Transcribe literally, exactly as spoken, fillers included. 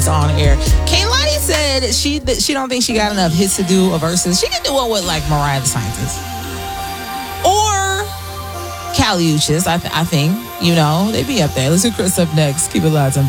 on air. Kaylani said she that she don't think she got enough hits to do a versus. She can do one with like Mariah the Scientist or Kali Uchis. I, th- I think, you know, they be up there. Let's do Chris up next. Keep it loud,